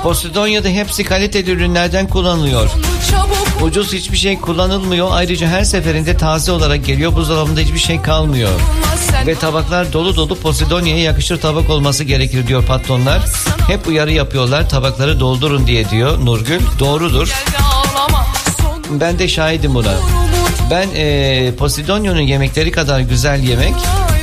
Posidonya'da hepsi kaliteli ürünlerden kullanılıyor. Ucuz hiçbir şey kullanılmıyor. Ayrıca her seferinde taze olarak geliyor. Buzdolabında hiçbir şey kalmıyor. Ve tabaklar dolu dolu. Posidonya'ya yakışır tabak olması gerekir diyor patronlar. Hep uyarı yapıyorlar. Tabakları doldurun diye diyor Nurgül. Doğrudur. Ben de şahidim buna. Ben Posidonya'nın yemekleri kadar güzel yemek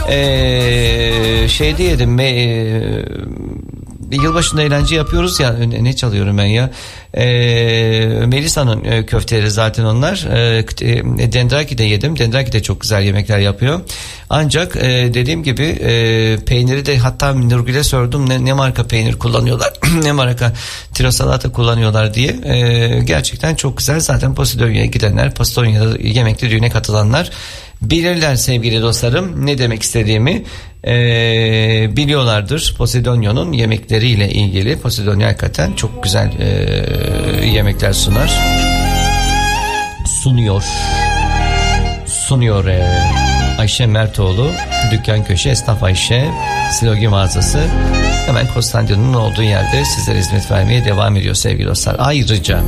şeyde yedim. Yılbaşında eğlence yapıyoruz ya, ne çalıyorum ben ya, Melisa'nın köfteleri zaten onlar. Dendraki'de yedim. Dendraki de çok güzel yemekler yapıyor. Ancak dediğim gibi peyniri de, hatta Nurgül'e sordum ne marka peynir kullanıyorlar ne marka tirosalata kullanıyorlar diye. Gerçekten çok güzel. Zaten Posidonya'ya gidenler, Posidonya'da yemekli düğüne katılanlar bilirler sevgili dostlarım ne demek istediğimi. Biliyorlardır Posidonya'nın yemekleriyle ilgili. Posidonya hakikaten çok güzel yemekler sunuyor Ayşe Mertoğlu, Dükkan Köşe, Esnaf Ayşe, Silogi mağazası hemen Konstantino'nun olduğu yerde sizlere hizmet vermeye devam ediyor sevgili dostlar. Ayrıca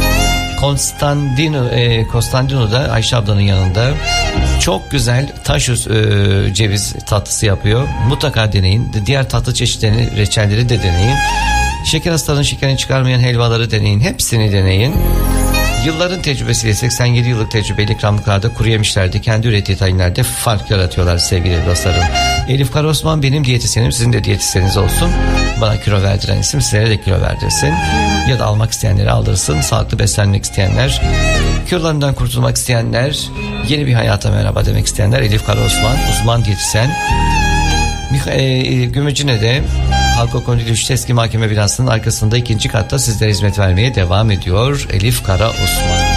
Konstantino'da Ayşe ablanın yanında çok güzel taşüz ceviz tatlısı yapıyor. Mutlaka deneyin. Diğer tatlı çeşitlerini, reçelleri de deneyin. Şeker hastalarının şekerini çıkarmayan helvaları deneyin. Hepsini deneyin. Yılların tecrübesiyle, 87 yıllık tecrübeyle ikramlıklarda kuru yemişlerde kendi ürettiği tayinlerde fark yaratıyorlar sevgili dostlarım. Elif Karosman benim diyetisyenim, sizin de diyetisyeniniz olsun. Bana kilo verdiren isim sizlere de kilo verdirsin. Ya da almak isteyenleri aldırsın. Sağlıklı beslenmek isteyenler, kilolarından kurtulmak isteyenler, yeni bir hayata merhaba demek isteyenler. Elif Karosman uzman diyetisyen. Gümüşhane'de Halk Konulu Eski Mahkeme binasının arkasında 2. katta sizlere hizmet vermeye devam ediyor Elif Kara Osman.